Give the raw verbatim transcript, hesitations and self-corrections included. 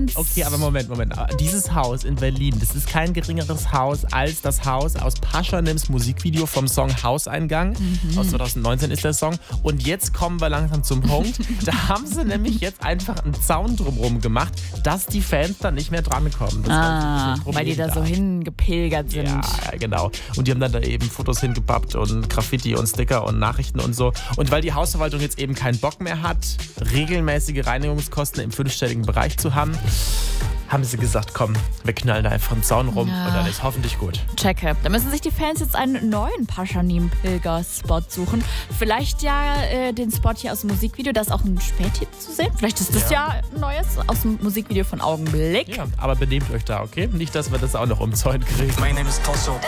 ganz... Okay, aber Moment, Moment. Dieses Haus in Berlin, das ist kein geringeres Haus als das Haus aus Paschanims Musikvideo vom Song Hauseingang. Mhm. Aus zwanzig neunzehn ist der Song. Und jetzt kommen wir langsam zum Punkt. Da haben sie nämlich jetzt einfach einen Zaun drumherum gemacht, dass die Fans dann nicht mehr drankommen. Das ah, weil die da so hingepilgert sind. Ja, ja, genau. Und die haben dann da eben Fotos hingepappt und Graffiti und Sticker und Nachrichten und so. Und weil die Hausverwaltung jetzt eben keinen Bock mehr hat, regelmäßige Reinigungskosten im fünfstelligen Bereich zu haben, haben sie gesagt, komm, wir knallen da einfach einen Zaun rum ja. und dann ist hoffentlich gut. Checke. Da müssen sich die Fans jetzt einen neuen Paschanim-Pilger-Spot suchen. Vielleicht ja äh, den Spot hier aus dem Musikvideo, da ist auch ein Späthit zu sehen. Vielleicht ist das ja, ja ein neues aus dem Musikvideo von Augenblick. Ja, aber benehmt euch da, okay? Nicht, dass wir das auch noch umzäunen kriegen. My name is Tosso.